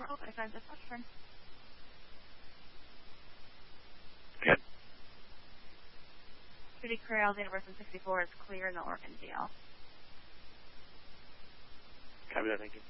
I find this question. Good. Judy Crayall's Universe in 64 is clear in the Oregon deal. Copy that, thank you.